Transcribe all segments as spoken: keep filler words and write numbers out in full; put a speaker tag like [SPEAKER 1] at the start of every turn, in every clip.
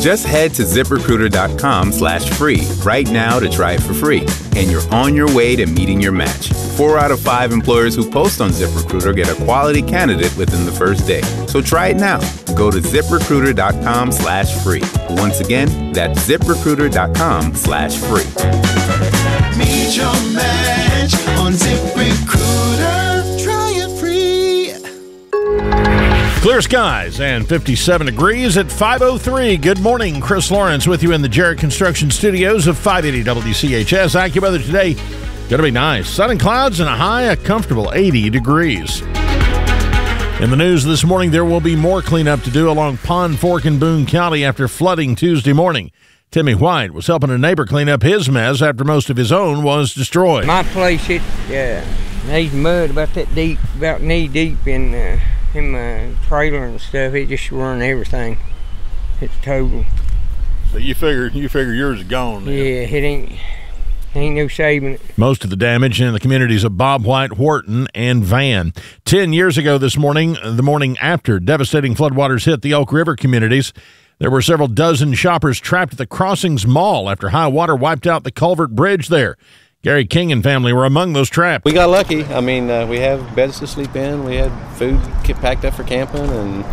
[SPEAKER 1] Just head to ZipRecruiter.com slash free right now to try it for free. And you're on your way to meeting your match. Four out of five employers who post on ZipRecruiter get a quality candidate within the first day. So try it now. Go to ZipRecruiter.com slash free. Once again, that's ZipRecruiter.com slash free.
[SPEAKER 2] Meet your match on ZipRecruiter. Try it free.
[SPEAKER 3] Clear skies and fifty-seven degrees at five oh three. Good morning. Chris Lawrence with you in the Jarrett Construction Studios of five eighty W C H S. AccuWeather today, going to be nice. Sun and clouds and a high, a comfortable eighty degrees. In the news this morning, there will be more cleanup to do along Pond Fork in Boone County after flooding Tuesday morning. Timmy White was helping a neighbor clean up his mess after most of his own was destroyed.
[SPEAKER 4] My place, it uh, needs mud about that deep, about knee deep in uh, in my trailer and stuff. It just ruined everything. It's total.
[SPEAKER 3] So you figure you figure yours is gone then.
[SPEAKER 4] Yeah, it ain't ain't no saving it.
[SPEAKER 3] Most of the damage in the communities of Bob White, Wharton, and Van. Ten years ago this morning, the morning after devastating floodwaters hit the Elk River communities, there were several dozen shoppers trapped at the Crossings Mall after high water wiped out the Culvert Bridge there. Gary King and family were among those trapped.
[SPEAKER 5] We got lucky. I mean, uh, we have beds to sleep in. We had food packed up for camping, and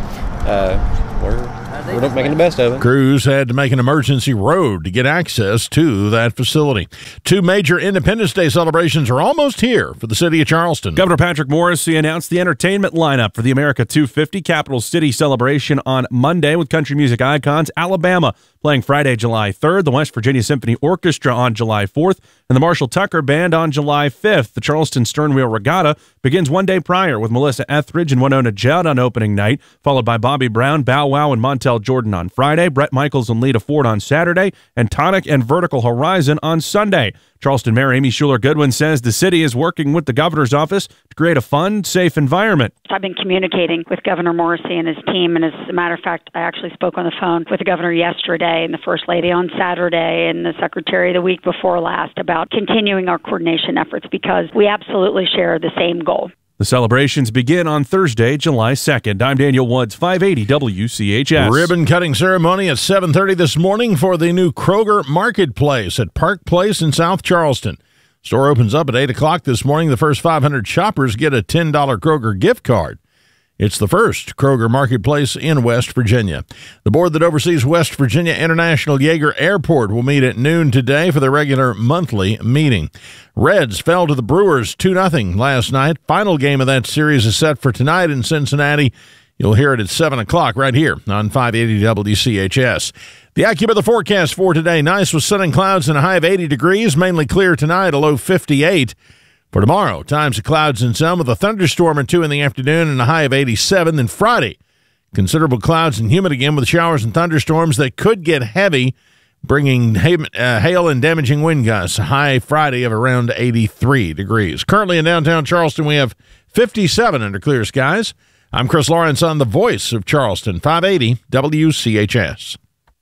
[SPEAKER 5] uh, we're we're making the best of it.
[SPEAKER 3] Crews had to make an emergency road to get access to that facility. Two major Independence Day celebrations are almost here for the city of Charleston.
[SPEAKER 6] Governor Patrick Morrisey announced the entertainment lineup for the America two fifty Capital City celebration on Monday with country music icons Alabama playing Friday, July third, the West Virginia Symphony Orchestra on July fourth, and the Marshall Tucker Band on July fifth. The Charleston Sternwheel Regatta begins one day prior with Melissa Etheridge and Winona Judd on opening night, followed by Bobby Brown, Bow Wow, and Montel Jordan on Friday, Brett Michaels and Lita Ford on Saturday, and Tonic and Vertical Horizon on Sunday. Charleston Mayor Amy Schuler-Goodwin says the city is working with the governor's office to create a fun, safe environment.
[SPEAKER 7] I've been communicating with Governor Morrisey and his team, and as a matter of fact, I actually spoke on the phone with the governor yesterday and the First Lady on Saturday and the Secretary the week before last about continuing our coordination efforts because we absolutely share the same goal.
[SPEAKER 6] The celebrations begin on Thursday, July second. I'm Daniel Woods, five eighty W C H S.
[SPEAKER 3] Ribbon-cutting ceremony at seven thirty this morning for the new Kroger Marketplace at Park Place in South Charleston. Store opens up at eight o'clock this morning. The first five hundred shoppers get a ten dollar Kroger gift card. It's the first Kroger Marketplace in West Virginia. The board that oversees West Virginia International Yeager Airport will meet at noon today for their regular monthly meeting. Reds fell to the Brewers two nothing last night. Final game of that series is set for tonight in Cincinnati. You'll hear it at seven o'clock right here on five eighty W C H S. The AccuWeather forecast for today, nice with sun and clouds and a high of eighty degrees, mainly clear tonight, a low fifty-eight. For tomorrow, times of clouds and sun with a thunderstorm or two in the afternoon and a high of eighty-seven. Then Friday, considerable clouds and humid again with showers and thunderstorms that could get heavy, bringing hail and damaging wind gusts. A high Friday of around eighty-three degrees. Currently in downtown Charleston, we have fifty-seven under clear skies. I'm Chris Lawrence on the voice of Charleston, five eighty W C H S.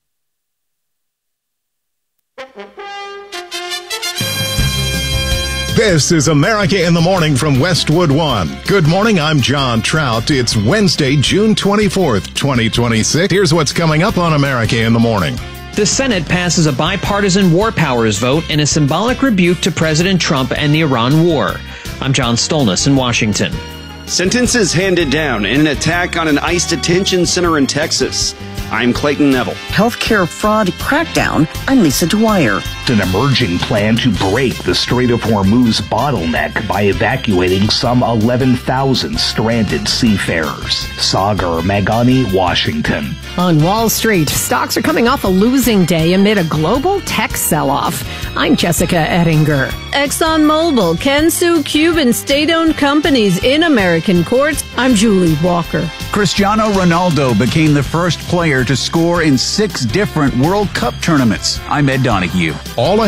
[SPEAKER 8] This is America in the Morning from Westwood One. Good morning, I'm John Trout. It's Wednesday, June twenty-fourth, twenty twenty-six. Here's what's coming up on America in the Morning.
[SPEAKER 9] The Senate passes a bipartisan war powers vote in a symbolic rebuke to President Trump and the Iran war. I'm John Stolness in Washington.
[SPEAKER 10] Sentences handed down in an attack on an ICE detention center in Texas. I'm Clayton Neville.
[SPEAKER 11] Healthcare fraud crackdown. I'm Lisa Dwyer.
[SPEAKER 12] An emerging plan to break the Strait of Hormuz bottleneck by evacuating some eleven thousand stranded seafarers. Sagar Magani, Washington.
[SPEAKER 13] On Wall Street, stocks are coming off a losing day amid a global tech sell-off. I'm Jessica Ettinger.
[SPEAKER 14] ExxonMobil can sue Cuban state-owned companies in American courts. I'm Julie Walker.
[SPEAKER 15] Cristiano Ronaldo became the first player to score in six different World Cup tournaments. I'm Ed Donahue.
[SPEAKER 8] All